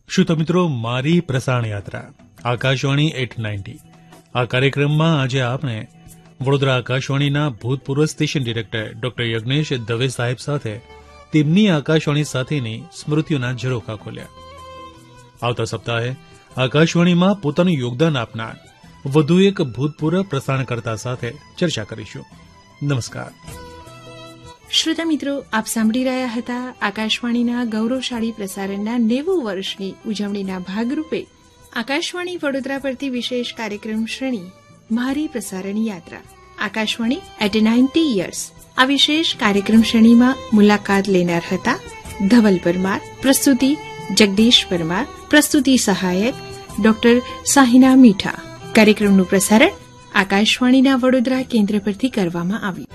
શ્રોતા મિત્રો, મારી પ્રસારણ યાત્રા આકાશવાણી 890 આ કાર્યક્રમમાં આજે આપણે વડોદરા આકાશવાણીના ભૂતપૂર્વ station director doctor Yagnesh Dave સાહેબ સાથે તેમની આકાશવાણી સાથેની સ્મૃતિઓના ઝરોખા ખોલ્યા. આવતા સપ્તાહે આકાશવાણીમાં પોતાનું યોગદાન આપનાર વધુ એક ભૂતપૂર્વ પ્રસારણકર્તા સાથે ચર્ચા કરીશું. નમસ્કાર. શ્રોતા મિત્રો, આપ સાંભળી રહ્યા હતા આકાશવાણીના ગૌરવશાળી પ્રસારણના 90 વર્ષની ઉજવણીના ભાગરૂપે આકાશવાણી વડોદરા પરથી વિશેષ કાર્યક્રમ શ્રેણી મારી પ્રસારણ યાત્રા આકાશવાણી એટ 90 યર્સ. આ વિશેષ કાર્યક્રમ શ્રેણીમાં મુલાકાત લેનાર હતા ધવલ પરમાર, પ્રસ્તુતિ જગદીશ પરમાર, પ્રસ્તુતિ સહાયક ડોક્ટર સાહિના મીઠા. કાર્યક્રમનું પ્રસારણ આકાશવાણીના વડોદરા કેન્દ્ર પરથી કરવામાં આવ્યું.